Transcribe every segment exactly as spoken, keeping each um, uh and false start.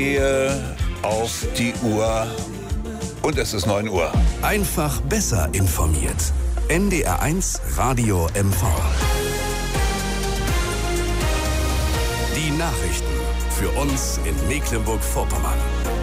gehe auf die Uhr und es ist neun Uhr. Einfach besser informiert. N D R eins Radio M V. Die Nachrichten für uns in Mecklenburg-Vorpommern.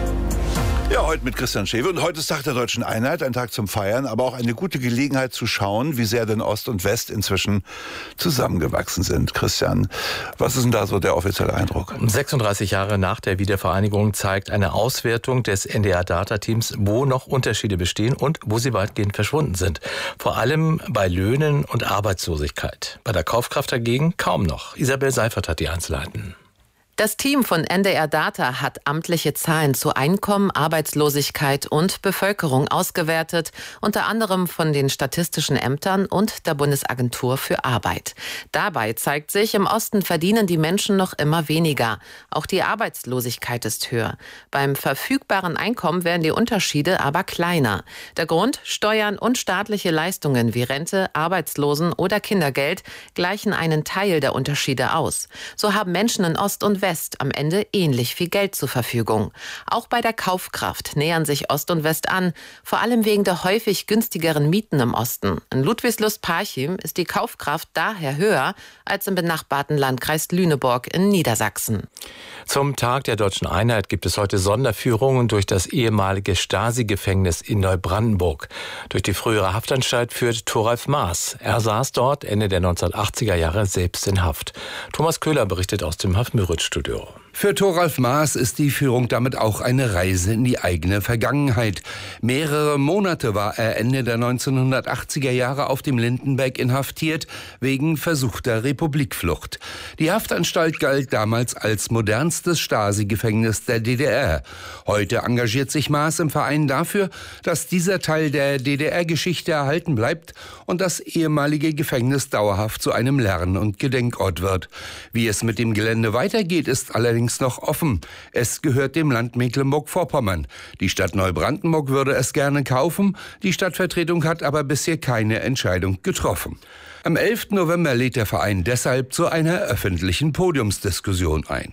Ja, heute mit Christian Schewe. Und heute ist Tag der Deutschen Einheit, ein Tag zum Feiern, aber auch eine gute Gelegenheit zu schauen, wie sehr denn Ost und West inzwischen zusammengewachsen sind. Christian, was ist denn da so der offizielle Eindruck? sechsunddreißig Jahre nach der Wiedervereinigung zeigt eine Auswertung des N D R-Data-Teams, wo noch Unterschiede bestehen und wo sie weitgehend verschwunden sind. Vor allem bei Löhnen und Arbeitslosigkeit. Bei der Kaufkraft dagegen kaum noch. Isabel Seifert hat die Einzelheiten. Das Team von N D R Data hat amtliche Zahlen zu Einkommen, Arbeitslosigkeit und Bevölkerung ausgewertet, unter anderem von den statistischen Ämtern und der Bundesagentur für Arbeit. Dabei zeigt sich, im Osten verdienen die Menschen noch immer weniger. Auch die Arbeitslosigkeit ist höher. Beim verfügbaren Einkommen werden die Unterschiede aber kleiner. Der Grund: Steuern und staatliche Leistungen wie Rente, Arbeitslosen- oder Kindergeld gleichen einen Teil der Unterschiede aus. So haben Menschen in Ost und West West am Ende ähnlich viel Geld zur Verfügung. Auch bei der Kaufkraft nähern sich Ost und West an, vor allem wegen der häufig günstigeren Mieten im Osten. In Ludwigslust-Parchim ist die Kaufkraft daher höher als im benachbarten Landkreis Lüneburg in Niedersachsen. Zum Tag der Deutschen Einheit gibt es heute Sonderführungen durch das ehemalige Stasi-Gefängnis in Neubrandenburg. Durch die frühere Haftanstalt führt Thoralf Maaß. Er saß dort Ende der neunzehnhundertachtziger Jahre selbst in Haft. Thomas Köhler berichtet aus dem Haff-Müritz-Studio. Für Thoralf Maaß ist die Führung damit auch eine Reise in die eigene Vergangenheit. Mehrere Monate war er Ende der neunzehnhundertachtziger Jahre auf dem Lindenberg inhaftiert, wegen versuchter Republikflucht. Die Haftanstalt galt damals als modernstes Stasi-Gefängnis der D D R. Heute engagiert sich Maaß im Verein dafür, dass dieser Teil der D D R-Geschichte erhalten bleibt und das ehemalige Gefängnis dauerhaft zu einem Lern- und Gedenkort wird. Wie es mit dem Gelände weitergeht, ist allerdings noch offen. Es gehört dem Land Mecklenburg-Vorpommern. Die Stadt Neubrandenburg würde es gerne kaufen. Die Stadtvertretung hat aber bisher keine Entscheidung getroffen. Am elften November lädt der Verein deshalb zu einer öffentlichen Podiumsdiskussion ein.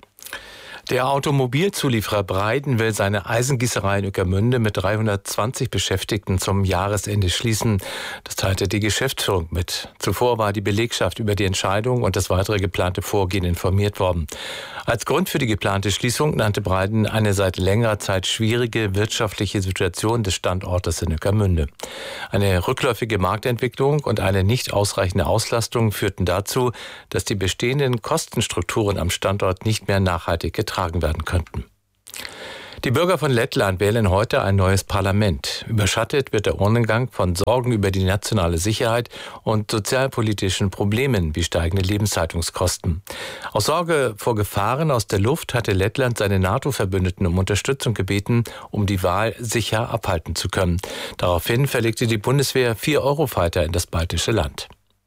Der Automobilzulieferer Breiten will seine Eisengießerei in Ueckermünde mit dreihundertzwanzig Beschäftigten zum Jahresende schließen. Das teilte die Geschäftsführung mit. Zuvor war die Belegschaft über die Entscheidung und das weitere geplante Vorgehen informiert worden. Als Grund für die geplante Schließung nannte Breiten eine seit längerer Zeit schwierige wirtschaftliche Situation des Standortes in Ueckermünde. Eine rückläufige Marktentwicklung und eine nicht ausreichende Auslastung führten dazu, dass die bestehenden Kostenstrukturen am Standort nicht mehr nachhaltig getragen werden könnten. Die Bürger von Lettland wählen heute ein neues Parlament. Überschattet wird der Urnengang von Sorgen über die nationale Sicherheit und sozialpolitischen Problemen wie steigende Lebenshaltungskosten. Aus Sorge vor Gefahren aus der Luft hatte Lettland seine NATO-Verbündeten um Unterstützung gebeten, um die Wahl sicher abhalten zu können. Daraufhin verlegte die Bundeswehr vier Eurofighter in das baltische Land.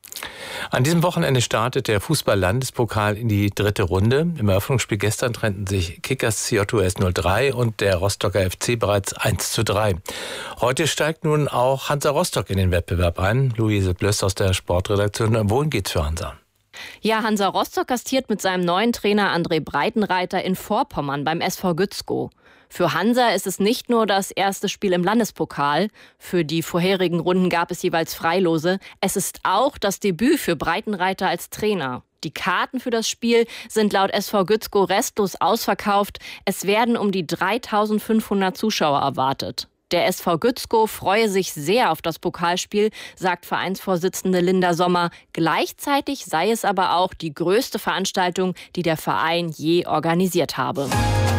An diesem Wochenende startet der Fußball-Landespokal in die dritte Runde. Im Eröffnungsspiel gestern trennten sich Kickers J O S null drei und der Rostocker F C bereits eins zu drei. Heute steigt nun auch Hansa Rostock in den Wettbewerb ein. Luise Blöss aus der Sportredaktion. Wohin geht's für Hansa? Ja, Hansa Rostock gastiert mit seinem neuen Trainer André Breitenreiter in Vorpommern beim S V Gützkow. Für Hansa ist es nicht nur das erste Spiel im Landespokal. Für die vorherigen Runden gab es jeweils Freilose. Es ist auch das Debüt für Breitenreiter als Trainer. Die Karten für das Spiel sind laut S V Gützkow restlos ausverkauft. Es werden um die dreitausendfünfhundert Zuschauer erwartet. Der S V Gützkow freue sich sehr auf das Pokalspiel, sagt Vereinsvorsitzende Linda Sommer. Gleichzeitig sei es aber auch die größte Veranstaltung, die der Verein je organisiert habe.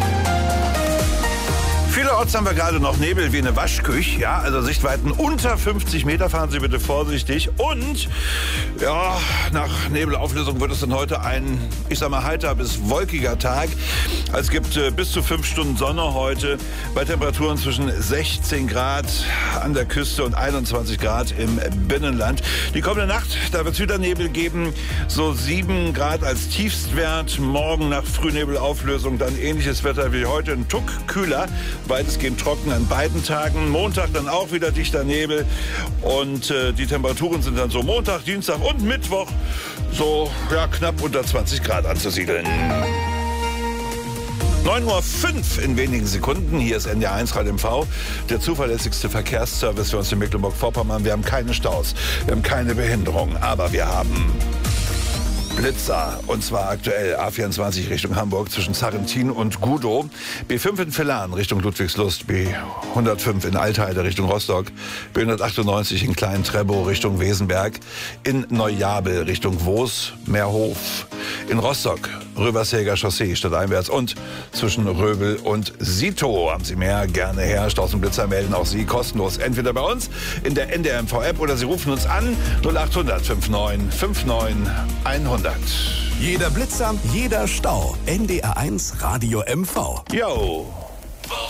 Vielerorts haben wir gerade noch Nebel wie eine Waschküche. Ja, also Sichtweiten unter fünfzig Meter, fahren Sie bitte vorsichtig. Und ja, nach Nebelauflösung wird es dann heute ein, ich sag mal, heiter bis wolkiger Tag. Es gibt äh, bis zu fünf Stunden Sonne heute bei Temperaturen zwischen sechzehn Grad an der Küste und einundzwanzig Grad im Binnenland. Die kommende Nacht, da wird es wieder Nebel geben, so sieben Grad als Tiefstwert. Morgen nach Frühnebelauflösung dann ähnliches Wetter wie heute, ein Tuck kühler. Weitestgehend trocken an beiden Tagen. Montag dann auch wieder dichter Nebel. Und äh, die Temperaturen sind dann so Montag, Dienstag und Mittwoch so ja, knapp unter zwanzig Grad anzusiedeln. neun Uhr fünf in wenigen Sekunden. Hier ist N D R eins Radio M V, der zuverlässigste Verkehrsservice für uns in Mecklenburg-Vorpommern. Wir haben keine Staus, wir haben keine Behinderung, aber wir haben Blitzer, und zwar aktuell A vierundzwanzig Richtung Hamburg zwischen Sarrentin und Gudow, B fünf in Villan Richtung Ludwigslust, B hundertfünf in Altheide Richtung Rostock, B hundertachtundneunzig in Klein-Trebow Richtung Wesenberg, in Neujabel Richtung Woos, Meerhof, in Rostock Röversäger Chaussee stadteinwärts und zwischen Röbel und Sito. Haben Sie mehr? Gerne her. Staus und Blitzer melden auch Sie kostenlos. Entweder bei uns in der N D R M V-App oder Sie rufen uns an null achthundert neunundfünfzig neunundfünfzig hundert. Jeder Blitzer, jeder Stau. N D R eins Radio M V. Yo.